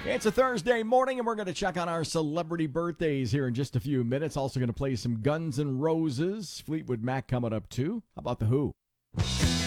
It's a Thursday morning, and we're going to check on our celebrity birthdays here in just a few minutes. Also going to play some Guns N' Roses. Fleetwood Mac coming up, too. How about The Who?